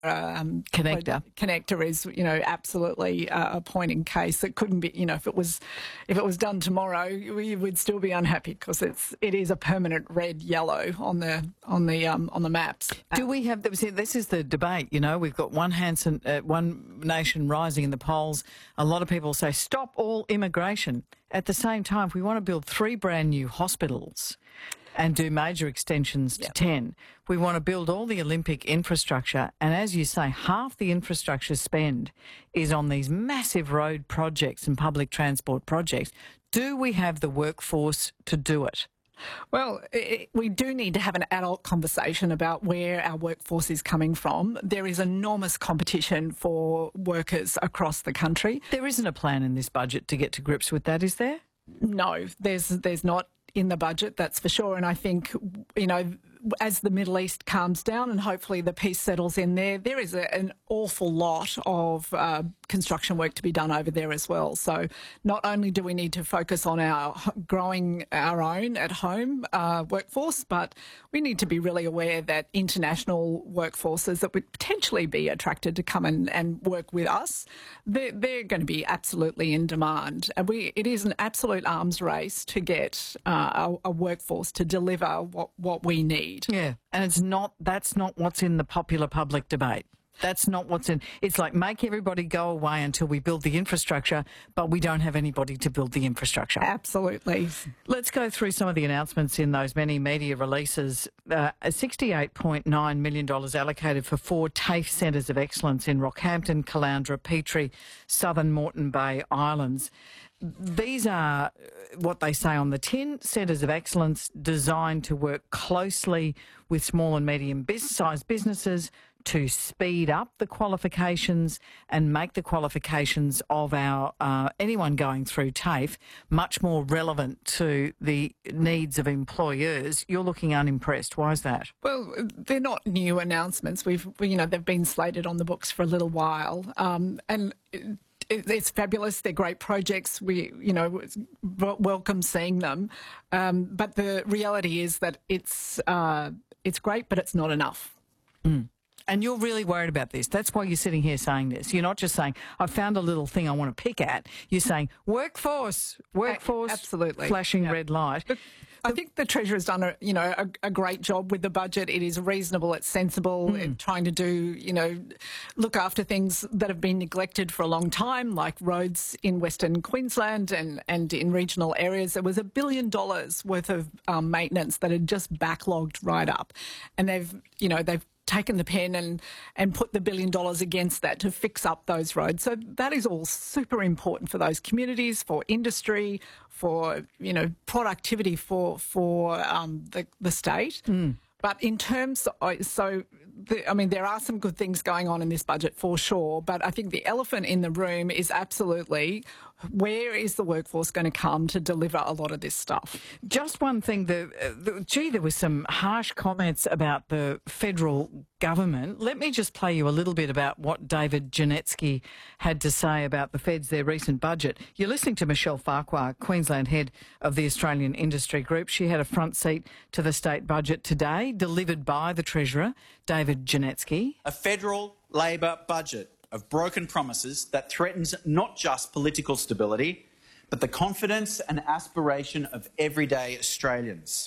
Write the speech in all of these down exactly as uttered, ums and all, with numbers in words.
um, Connector. connector is, you know, absolutely uh, a point in case. It couldn't be, you know, if it was, if it was done tomorrow, we would still be unhappy because it's it is a permanent red yellow on the on the um, on the maps. Do we have? This is the debate. You know, we've got one Hanson, uh, one nation rising in the polls. A lot of people say stop all immigration. At the same time, if we want to build three brand new hospitals and do major extensions to yep. ten. We want to build all the Olympic infrastructure, and as you say, half the infrastructure spend is on these massive road projects and public transport projects. Do we have the workforce to do it? Well, it, we do need to have an adult conversation about where our workforce is coming from. There is enormous competition for workers across the country. There isn't a plan in this budget to get to grips with that, is there? No, there's there's not in the budget, that's for sure. And I think, you know, as the Middle East calms down and hopefully the peace settles in there, there is a, an awful lot of uh, construction work to be done over there as well. So not only do we need to focus on our growing our own at home uh, workforce, but we need to be really aware that international workforces that would potentially be attracted to come and, and work with us, they're, they're going to be absolutely in demand. And we, it is an absolute arms race to get uh, a, a workforce to deliver what, what we need. Yeah, and it's not, that's not what's in the popular public debate. That's not what's in. It's like make everybody go away until we build the infrastructure, but we don't have anybody to build the infrastructure. Absolutely. Let's go through some of the announcements in those many media releases. Uh, sixty-eight point nine million dollars allocated for four TAFE centres of excellence in Rockhampton, Caloundra, Petrie, Southern Moreton Bay Islands. These are what they say on the tin, centres of excellence designed to work closely with small and medium-sized businesses to speed up the qualifications and make the qualifications of our uh, anyone going through TAFE much more relevant to the needs of employers. You're looking unimpressed. Why is that? Well, they're not new announcements. We've, you know, they've been slated on the books for a little while, um, and. It, It's fabulous. They're great projects. We, you know, welcome seeing them. Um, but the reality is that it's uh, it's great, but it's not enough. Mm. And you're really worried about this. That's why you're sitting here saying this. You're not just saying, I found a little thing I want to pick at. You're saying, workforce, workforce, absolutely, flashing yeah. red light. But I think the Treasurer's done a, you know, a, a great job with the budget. It is reasonable, it's sensible, mm. it's trying to do, you know, look after things that have been neglected for a long time, like roads in Western Queensland and, and in regional areas. There was a billion dollars worth of um, maintenance that had just backlogged right up. And they've, you know, they've taken the pen and, and put the billion dollars against that to fix up those roads. So that is all super important for those communities, for industry, for, you know, productivity for, for um, the, the state. Mm. But in terms of, so, the, I mean, there are some good things going on in this budget for sure, but I think the elephant in the room is absolutely where is the workforce going to come to deliver a lot of this stuff? Just one thing, the, uh, the, gee, there was some harsh comments about the federal government. Let me just play you a little bit about what David Janetsky had to say about the Feds, their recent budget. You're listening to Michelle Farquhar, Queensland head of the Australian Industry Group. She had a front seat to the state budget today, delivered by the Treasurer, David Janetsky. A federal Labor budget of broken promises that threatens not just political stability, but the confidence and aspiration of everyday Australians.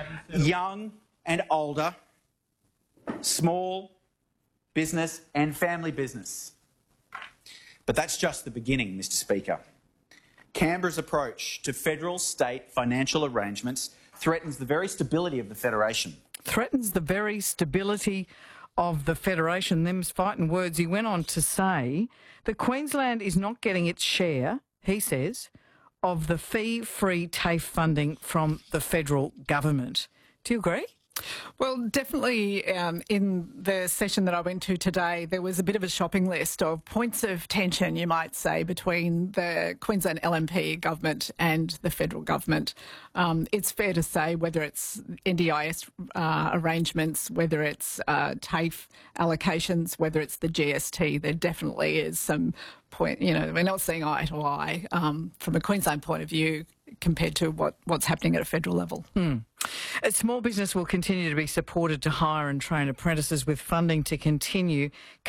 Young and older, small business and family business. But that's just the beginning, Mister Speaker. Canberra's approach to federal state financial arrangements threatens the very stability of the Federation. Threatens the very stability of the Federation. Them's fighting words. He went on to say that Queensland is not getting its share, he says, of the fee-free TAFE funding from the federal government. Do you agree? Well, definitely um, in the session that I went to today, there was a bit of a shopping list of points of tension, you might say, between the Queensland L N P government and the federal government. Um, it's fair to say whether it's N D I S uh, arrangements, whether it's uh, TAFE allocations, whether it's the G S T, there definitely is some point, you know, we're not seeing eye to eye um, from a Queensland point of view compared to what, what's happening at a federal level. Hmm. A small business will continue to be supported to hire and train apprentices with funding to continue